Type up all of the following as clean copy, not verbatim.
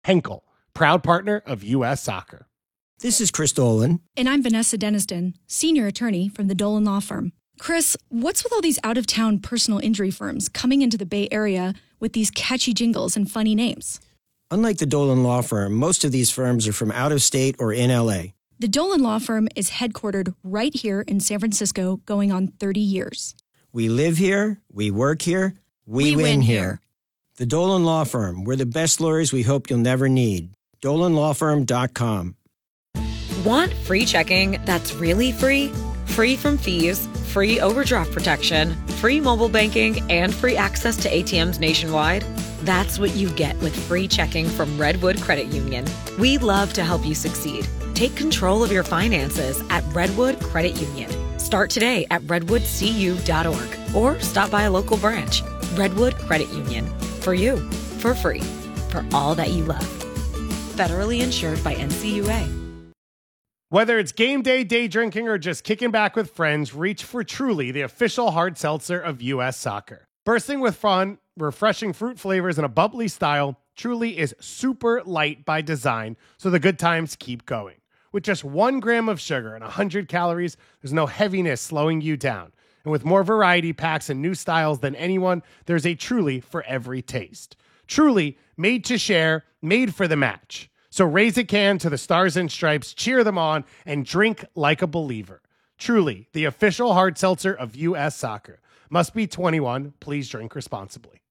Henkel, proud partner of U.S. Soccer. This is Chris Dolan. And I'm Vanessa Deniston, senior attorney from the Dolan Law Firm. Chris, what's with all these out-of-town personal injury firms coming into the Bay Area with these catchy jingles and funny names? Unlike the Dolan Law Firm, most of these firms are from out of state or in L.A. The Dolan Law Firm is headquartered right here in San Francisco, going on 30 years. We live here, we work here, we win here. The Dolan Law Firm, we're the best lawyers we hope you'll never need. DolanLawFirm.com. Want free checking that's really free? Free from fees, free overdraft protection, free mobile banking, and free access to ATMs nationwide? That's what you get with free checking from Redwood Credit Union. We love to help you succeed. Take control of your finances at Redwood Credit Union. Start today at redwoodcu.org or stop by a local branch. Redwood Credit Union. For you, for free, for all that you love. Federally insured by NCUA. Whether it's game day, day drinking, or just kicking back with friends, reach for Truly, the official hard seltzer of U.S. Soccer. Bursting with fun, refreshing fruit flavors, and a bubbly style, Truly is super light by design, so the good times keep going. With just 1 gram of sugar and 100 calories, there's no heaviness slowing you down. And with more variety packs and new styles than anyone, there's a Truly for every taste. Truly, made to share, made for the match. So raise a can to the Stars and Stripes, cheer them on, and drink like a believer. Truly, the official hard seltzer of U.S. Soccer. Must be 21. Please drink responsibly.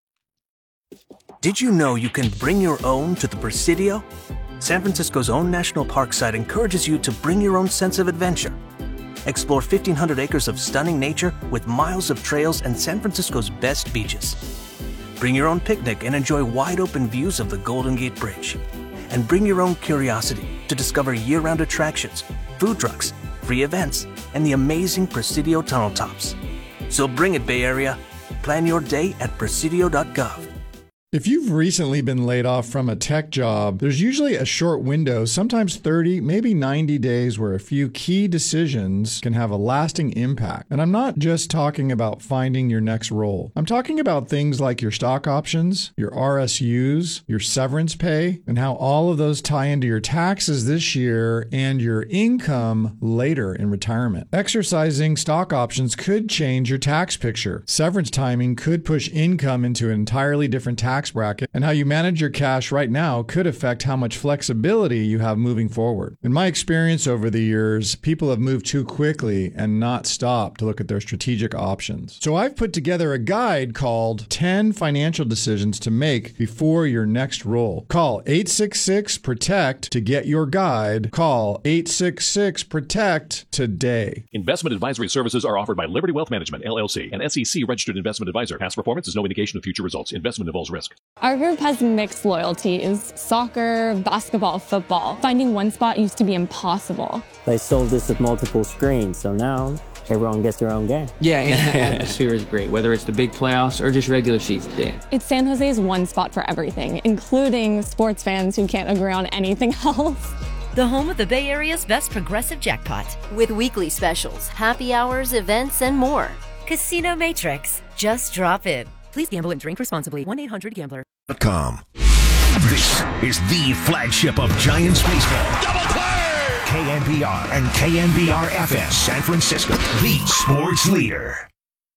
Did you know you can bring your own to the Presidio? San Francisco's own national park site encourages you to bring your own sense of adventure. Explore 1,500 acres of stunning nature with miles of trails and San Francisco's best beaches. Bring your own picnic and enjoy wide-open views of the Golden Gate Bridge. And bring your own curiosity to discover year-round attractions, food trucks, free events, and the amazing Presidio tunnel tops. So bring it, Bay Area. Plan your day at presidio.gov. If you've recently been laid off from a tech job, there's usually a short window, sometimes 30, maybe 90 days, where a few key decisions can have a lasting impact. And I'm not just talking about finding your next role. I'm talking about things like your stock options, your RSUs, your severance pay, and how all of those tie into your taxes this year and your income later in retirement. Exercising stock options could change your tax picture. Severance timing could push income into an entirely different tax bracket, and how you manage your cash right now could affect how much flexibility you have moving forward. In my experience over the years, people have moved too quickly and not stopped to look at their strategic options. So I've put together a guide called 10 Financial Decisions to Make Before Your Next Role. Call 866-PROTECT to get your guide. Call 866-PROTECT today. Investment advisory services are offered by Liberty Wealth Management, LLC, an SEC-registered investment advisor. Past performance is no indication of future results. Investment involves risk. Our group has mixed loyalties: soccer, basketball, football. Finding one spot used to be impossible. They sold this with multiple screens, so now everyone gets their own game. Yeah, and the atmosphere is great, whether it's the big playoffs or just regular season. Yeah. It's San Jose's one spot for everything, including sports fans who can't agree on anything else. The home of the Bay Area's best progressive jackpot. With weekly specials, happy hours, events, and more. Casino Matrix. Just drop in. Please gamble and drink responsibly. 1-800-GAMBLER. This is the flagship of Giants baseball. Double play! KNBR and KNBR-FM San Francisco, the sports leader.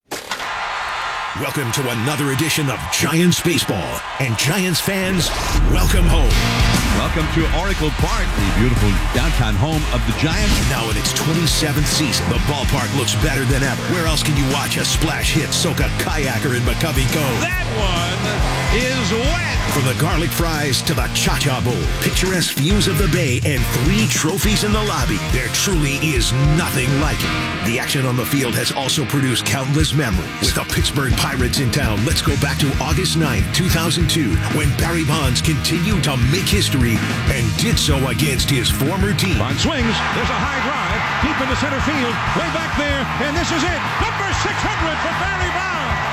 Welcome to another edition of Giants baseball. And Giants fans, welcome home. Welcome to Oracle Park, the beautiful downtown home of the Giants. Now in its 27th season, the ballpark looks better than ever. Where else can you watch a splash hit soak a kayaker in McCovey Cove? That one is wet! From the garlic fries to the Cha-Cha Bowl, picturesque views of the Bay, and 3 trophies in the lobby, there truly is nothing like it. The action on the field has also produced countless memories. With the Pittsburgh Pirates in town, let's go back to August 9th, 2002, when Barry Bonds continued to make history and did so against his former team. Bonds swings, there's a high drive, deep into center field, way back there, and this is it, number 600 for Barry Bonds!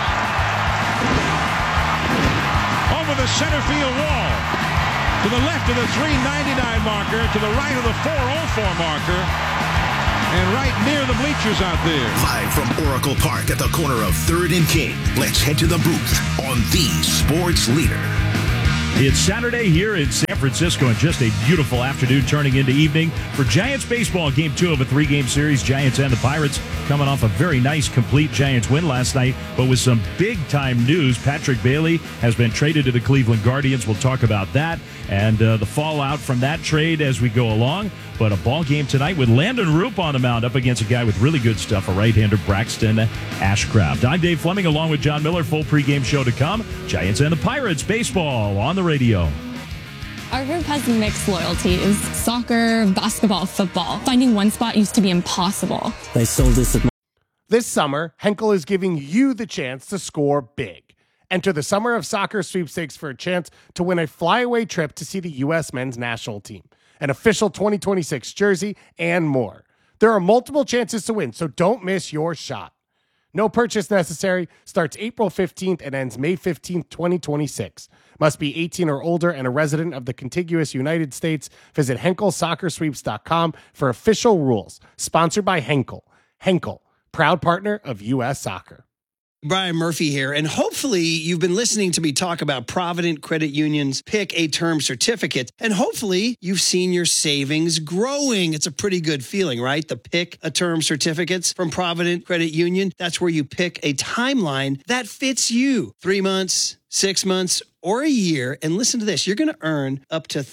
Over the center field wall, to the left of the 399 marker, to the right of the 404 marker, and right near the bleachers out there. Live from Oracle Park at the corner of 3rd and King, let's head to the booth on the Sports Leader. It's Saturday here in San Francisco and just a beautiful afternoon turning into evening for Giants baseball. Game 2 of a 3-game series. Giants and the Pirates coming off a very nice, complete Giants win last night, but with some big-time news. Patrick Bailey has been traded to the Cleveland Guardians. We'll talk about that and the fallout from that trade as we go along. But a ball game tonight with Landon Roop on the mound up against a guy with really good stuff, a right-hander, Braxton Ashcraft. I'm Dave Fleming along with John Miller. Full pregame show to come. Giants and the Pirates baseball on the radio. Our group has mixed loyalties. Soccer, basketball, football. Finding one spot used to be impossible. They sold us. This summer, Henkel is giving you the chance to score big. Enter the Summer of Soccer sweepstakes for a chance to win a flyaway trip to see the U.S. men's national team, an official 2026 jersey, and more. There are multiple chances to win, so don't miss your shot. No purchase necessary. Starts April 15th and ends May 15th, 2026. Must be 18 or older and a resident of the contiguous United States. Visit HenkelSoccerSweeps.com for official rules. Sponsored by Henkel. Henkel, proud partner of U.S. Soccer. Brian Murphy here, and hopefully you've been listening to me talk about Provident Credit Union's Pick a Term Certificate, and hopefully you've seen your savings growing. It's a pretty good feeling, right? The Pick a Term Certificates from Provident Credit Union. That's where you pick a timeline that fits you. 3 months, 6 months, or a year. And listen to this, you're going to earn up to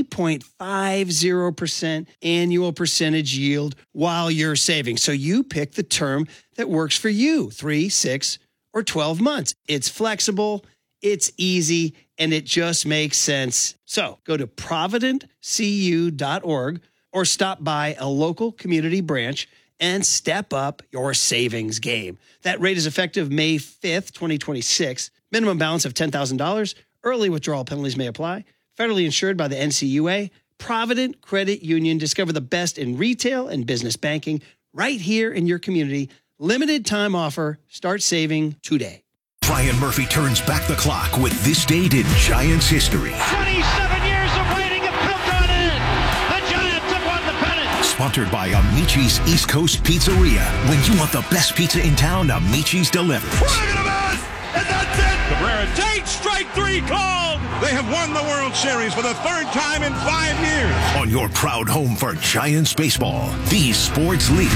3.50% annual percentage yield while you're saving. So you pick the term that works for you, 3, 6, or 12 months. It's flexible, it's easy, and it just makes sense. So go to providentcu.org or stop by a local community branch and step up your savings game. That rate is effective May 5th, 2026. Minimum balance of $10,000. Early withdrawal penalties may apply. Federally insured by the NCUA. Provident Credit Union. Discover the best in retail and business banking right here in your community. Limited time offer. Start saving today. Brian Murphy turns back the clock with this date in Giants history. 27 years of waiting have come to an end. The Giants have won the pennant. Sponsored by Amici's East Coast Pizzeria. When you want the best pizza in town, Amici's delivers. Cabrera takes strike 3 called. They have won the World Series for the 3rd time in 5 years. On your proud home for Giants baseball, the sports leader.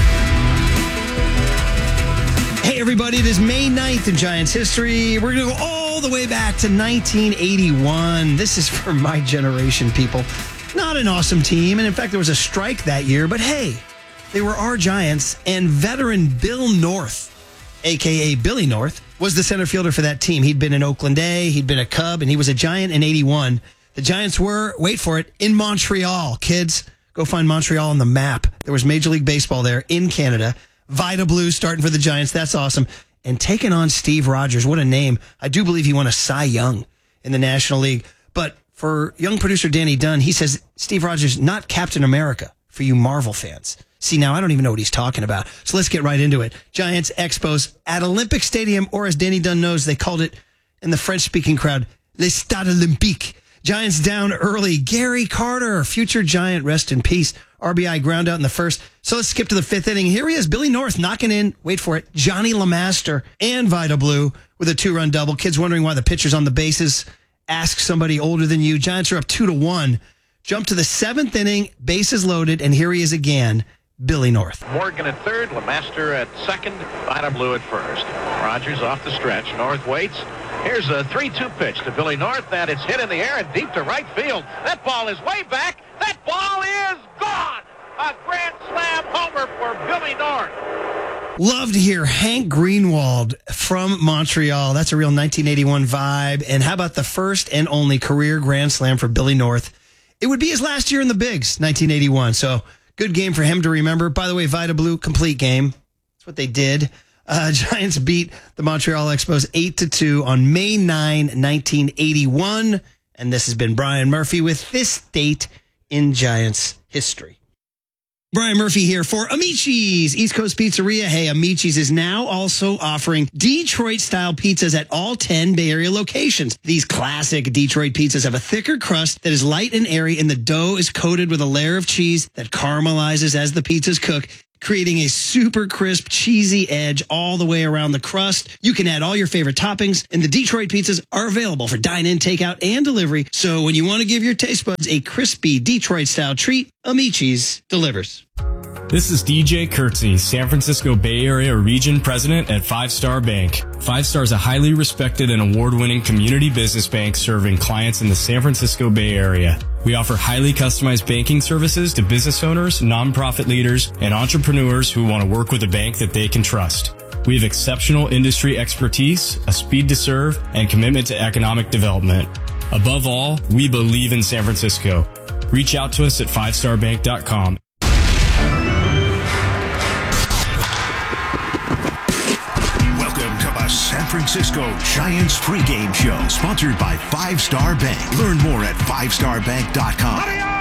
Hey, everybody, it is May 9th in Giants history. We're going to go all the way back to 1981. This is for my generation, people. Not an awesome team, and in fact, there was a strike that year, but hey, they were our Giants, and veteran Bill North, a.k.a. Billy North, was the center fielder for that team. He'd been in Oakland A, he'd been a Cub, and he was a Giant in 81. The Giants were, wait for it, in Montreal. Kids, go find Montreal on the map. There was Major League Baseball there in Canada. Vida Blue starting for the Giants. That's awesome. And taking on Steve Rogers. What a name. I do believe he won a Cy Young in the National League. But for young producer Danny Dunn, he says Steve Rogers, not Captain America for you Marvel fans. See, now I don't even know what he's talking about. So let's get right into it. Giants Expos at Olympic Stadium, or as Danny Dunn knows, they called it in the French-speaking crowd, Le Stade Olympique. Giants down early. Gary Carter, future Giant, rest in peace. RBI ground out in the first. So let's skip to the 5th inning. Here he is, Billy North knocking in, wait for it, Johnny LeMaster and Vida Blue with a 2-run double. Kids wondering why the pitcher's on the bases. Ask somebody older than you. Giants are up 2-1. Jump to the 7th inning, bases loaded, and here he is again, Billy North. Morgan at third, LeMaster at second, Vida Blue at first. Rogers off the stretch. North waits. Here's a 3-2 pitch to Billy North, and it's hit in the air and deep to right field. That ball is way back. That ball is gone. A grand slam homer for Billy North. Love to hear Hank Greenwald from Montreal. That's a real 1981 vibe. And how about the first and only career grand slam for Billy North? It would be his last year in the bigs, 1981. So good game for him to remember. By the way, Vida Blue, complete game. That's what they did. Giants beat the Montreal Expos 8-2 on May 9, 1981. And this has been Brian Murphy with this date in Giants history. Brian Murphy here for Amici's East Coast Pizzeria. Hey, Amici's is now also offering Detroit-style pizzas at all 10 Bay Area locations. These classic Detroit pizzas have a thicker crust that is light and airy, and the dough is coated with a layer of cheese that caramelizes as the pizzas cook. creating a super crisp, cheesy edge all the way around the crust. You can add all your favorite toppings, and the Detroit pizzas are available for dine-in, takeout, and delivery. So when you want to give your taste buds a crispy Detroit-style treat, Amici's delivers. This is DJ Kurtzy, San Francisco Bay Area Region President at Five Star Bank. Five Star is a highly respected and award-winning community business bank serving clients in the San Francisco Bay Area. We offer highly customized banking services to business owners, nonprofit leaders, and entrepreneurs who want to work with a bank that they can trust. We have exceptional industry expertise, a speed to serve, and commitment to economic development. Above all, we believe in San Francisco. Reach out to us at fivestarbank.com. San Francisco Giants pregame show, sponsored by Five Star Bank. Learn more at fivestarbank.com.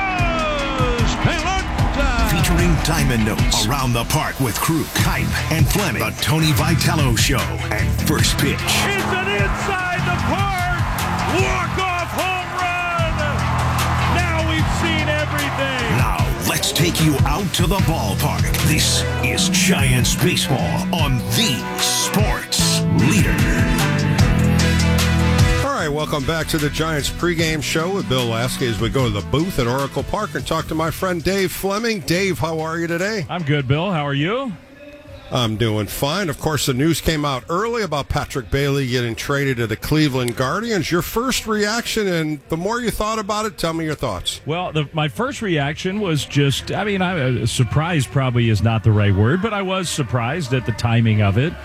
Featuring Diamond Notes, Around the Park with Krug, Hype, and Fleming, The Tony Vitello Show, and First Pitch. It's an inside the park walk-off home run. Now we've seen everything. Now let's take you out to the ballpark. This is Giants baseball on the Sports Leader. All right, welcome back to the Giants pregame show with Bill Lasky as we go to the booth at Oracle Park and talk to my friend Dave Fleming. Dave, how are you today? I'm good, Bill. How are you? I'm doing fine. Of course, the news came out early about Patrick Bailey getting traded to the Cleveland Guardians. Your first reaction, and the more you thought about it, tell me your thoughts. Well, my first reaction was just, surprised probably is not the right word, but I was surprised at the timing of it.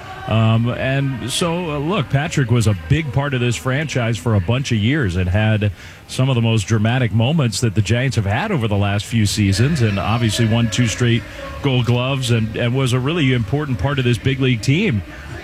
Look, Patrick was a big part of this franchise for a bunch of years and had some of the most dramatic moments that the Giants have had over the last few seasons, and obviously won 2 straight Gold Gloves and was a really important part of this big league team.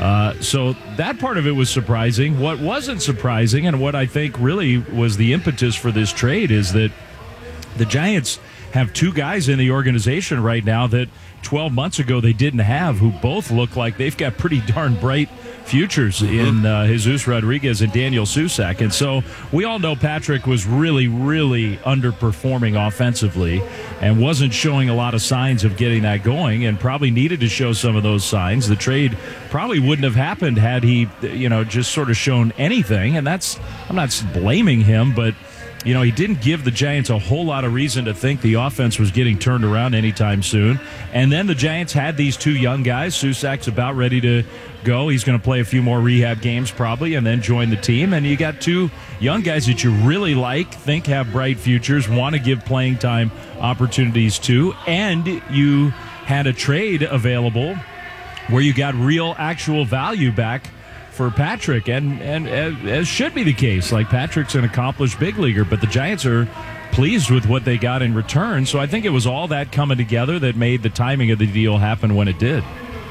So that part of it was surprising. What wasn't surprising, and what I think really was the impetus for this trade, is that the Giants have 2 guys in the organization right now that 12 months ago they didn't have, who both look like they've got pretty darn bright futures in Jesus Rodriguez and Daniel Susac. And so we all know Patrick was really, really underperforming offensively and wasn't showing a lot of signs of getting that going, and probably needed to show some of those signs. The trade probably wouldn't have happened had he, just sort of shown anything. And I'm not blaming him, but he didn't give the Giants a whole lot of reason to think the offense was getting turned around anytime soon. And then the Giants had these 2 young guys. Susac's about ready to go. He's going to play a few more rehab games probably and then join the team. And you got 2 young guys that you really like, think have bright futures, want to give playing time opportunities to. And you had a trade available where you got real actual value back for Patrick, and as should be the case. Like, Patrick's an accomplished big leaguer, but the Giants are pleased with what they got in return. So I think it was all that coming together that made the timing of the deal happen when it did.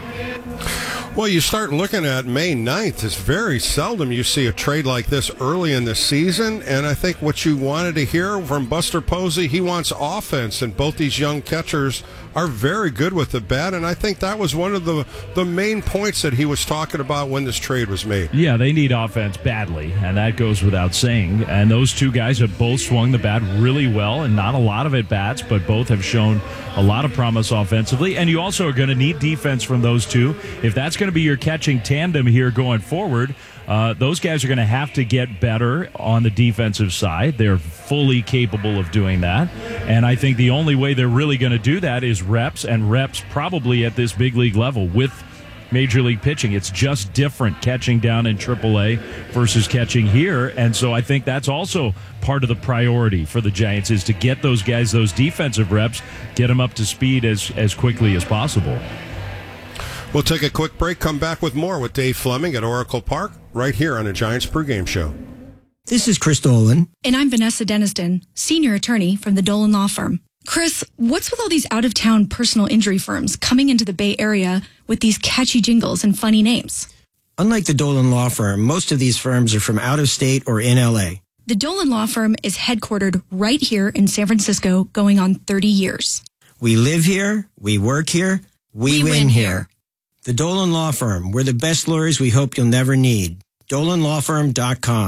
Well, you start looking at May 9th. It's very seldom you see a trade like this early in the season, and I think what you wanted to hear from Buster Posey, he wants offense, and both these young catchers are very good with the bat, and I think that was one of the main points that he was talking about when this trade was made. Yeah, they need offense badly, and that goes without saying. And those 2 guys have both swung the bat really well, and not a lot of at-bats, but both have shown a lot of promise offensively. And you also are going to need defense from those 2. If that's going to be your catching tandem here going forward, those guys are going to have to get better on the defensive side. They're fully capable of doing that. And I think the only way they're really going to do that is reps, and reps probably at this big league level with Major League pitching. It's just different catching down in AAA versus catching here. And so I think that's also part of the priority for the Giants, is to get those guys those defensive reps, get them up to speed as quickly as possible. We'll take a quick break, come back with more with Dave Fleming at Oracle Park, right here on the Giants pregame show. This is Chris Dolan. And I'm Vanessa Deniston, senior attorney from the Dolan Law Firm. Chris, what's with all these out-of-town personal injury firms coming into the Bay Area with these catchy jingles and funny names? Unlike the Dolan Law Firm, most of these firms are from out of state or in L.A. The Dolan Law Firm is headquartered right here in San Francisco, going on 30 years. We live here, we work here, we win here. The Dolan Law Firm, we're the best lawyers we hope you'll never need. DolanLawFirm.com.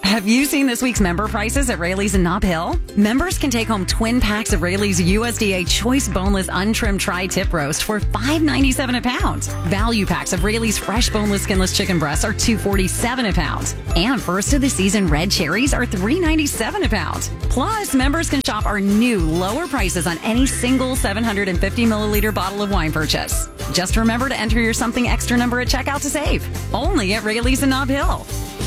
Have you seen this week's member prices at Rayleigh's in Nob Hill? Members can take home twin packs of Rayleigh's USDA Choice Boneless Untrimmed Tri-Tip Roast for $5.97 a pound. Value packs of Rayleigh's Fresh Boneless Skinless Chicken Breasts are $2.47 a pound. And first of the season red cherries are $3.97 a pound. Plus, members can shop our new lower prices on any single 750 milliliter bottle of wine purchase. Just remember to enter your something extra number at checkout to save. Only at Rayleigh's in Nob Hill.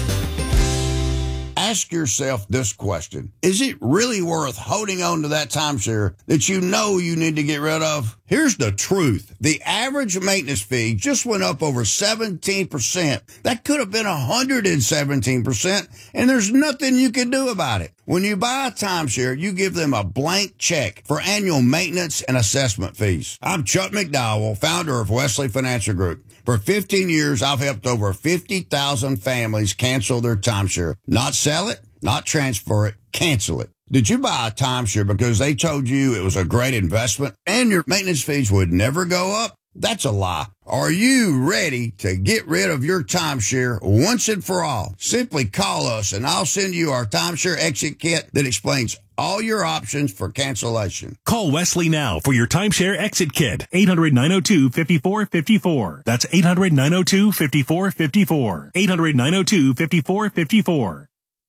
Ask yourself this question. Is it really worth holding on to that timeshare that you know you need to get rid of? Here's the truth. The average maintenance fee just went up over 17%. That could have been 117%, and there's nothing you can do about it. When you buy a timeshare, you give them a blank check for annual maintenance and assessment fees. I'm Chuck McDowell, founder of Wesley Financial Group. For 15 years, I've helped over 50,000 families cancel their timeshare. Not sell it, not transfer it, cancel it. Did you buy a timeshare because they told you it was a great investment and your maintenance fees would never go up? That's a lie. Are you ready to get rid of your timeshare once and for all? Simply call us and I'll send you our timeshare exit kit that explains all your options for cancellation. Call Wesley now for your timeshare exit kit. 800-902-5454. That's 800-902-5454. 800-902-5454.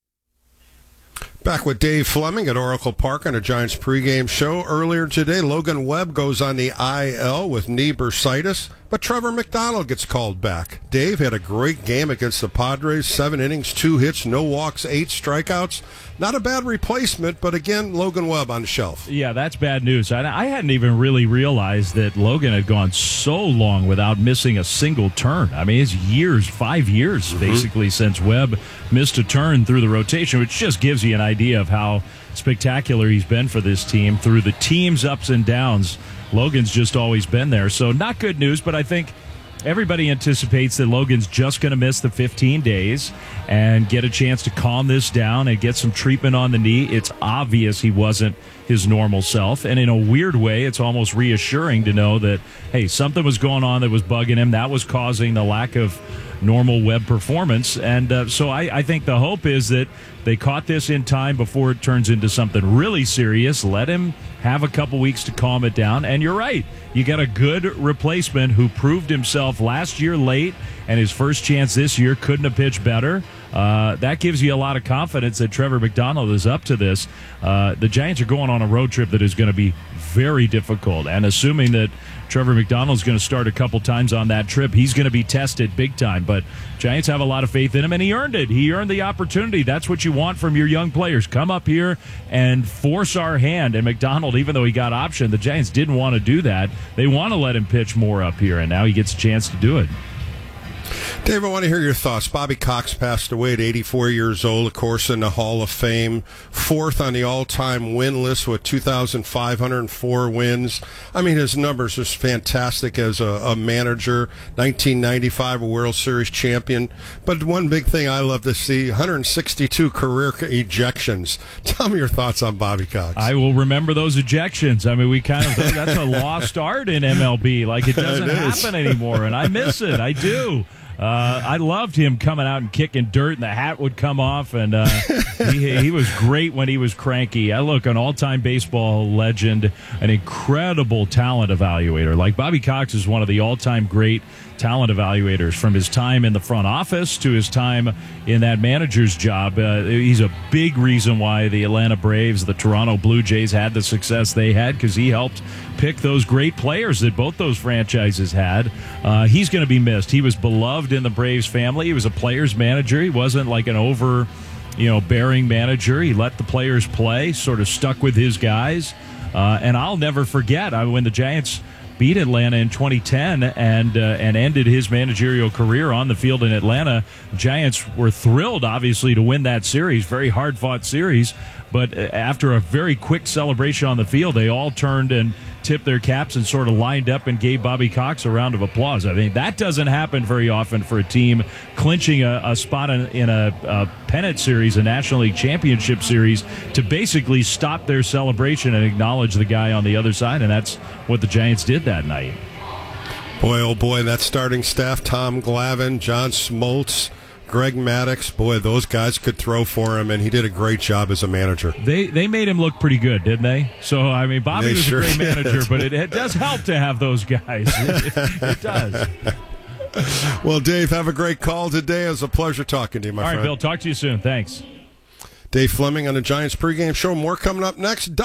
Back with Dave Fleming at Oracle Park on a Giants pregame show. Earlier today, Logan Webb goes on the IL with knee bursitis, but Trevor McDonald gets called back. Dave had a great game against the Padres, 7 innings, 2 hits, no walks, 8 strikeouts. Not a bad replacement, but again, Logan Webb on the shelf. Yeah, that's bad news. I hadn't even really realized that Logan had gone so long without missing a single turn. I mean, it's years, 5 years, basically, since Webb missed a turn through the rotation, which just gives you an idea of how spectacular he's been for this team through the team's ups and downs. Logan's just always been there. So not good news, but I think everybody anticipates that Logan's just going to miss the 15 days and get a chance to calm this down and get some treatment on the knee. It's obvious he wasn't his normal self, and in a weird way, it's almost reassuring to know that, hey, something was going on that was bugging him. That was causing the lack of normal Webb performance. And so I think the hope is that they caught this in time before it turns into something really serious. Let him have a couple weeks to calm it down. And you're right. You got a good replacement who proved himself last year late, and his first chance this year couldn't have pitched better. That gives you a lot of confidence that Trevor McDonald is up to this. The Giants are going on a road trip that is going to be very difficult, and assuming that Trevor McDonald's going to start a couple times on that trip, he's going to be tested big time. But Giants have a lot of faith in him, and he earned it. He earned the opportunity. That's what you want from your young players. Come up here and force our hand. And McDonald, even though he got optioned, the Giants didn't want to do that. They want to let him pitch more up here, and now he gets a chance to do it. Dave, I want to hear your thoughts. Bobby Cox passed away at 84 years old, of course, in the Hall of Fame. 4th on the all-time win list with 2,504 wins. I mean, his numbers are fantastic as a manager. 1995, a World Series champion. But one big thing I love to see, 162 career ejections. Tell me your thoughts on Bobby Cox. I will remember those ejections. I mean, that's a lost art in MLB. Like, it doesn't happen anymore, and I miss it. I do. I loved him coming out and kicking dirt, and the hat would come off, and he was great when he was cranky. Look, an all-time baseball legend, an incredible talent evaluator. Like, Bobby Cox is one of the all-time great talent evaluators, from his time in the front office to his time in that manager's job. He's a big reason why the Atlanta Braves, the Toronto Blue Jays had the success they had, because he helped pick those great players that both those franchises had. He's going to be missed. He was beloved in the Braves family. He was a player's manager. He wasn't like an bearing manager. He let the players play, sort of stuck with his guys. And I'll never forget when the Giants beat Atlanta in 2010 and ended his managerial career on the field in Atlanta. Giants were thrilled, obviously, to win that series, very hard-fought series. But after a very quick celebration on the field, they all turned and tipped their caps and sort of lined up and gave Bobby Cox a round of applause. I mean, that doesn't happen very often for a team clinching a spot in a pennant series, a National League Championship series, to basically stop their celebration and acknowledge the guy on the other side, and that's what the Giants did that night. Boy, oh boy, that starting staff, Tom Glavine, John Smoltz, Greg Maddox, boy, those guys could throw for him, and he did a great job as a manager. They made him look pretty good, didn't they? So, I mean, Bobby was sure a great did. manager, but it does help to have those guys. It does. Well, Dave, have a great call today. It was a pleasure talking to you, my friend. All right, Bill, talk to you soon. Thanks. Dave Fleming on the Giants pregame show. More coming up next.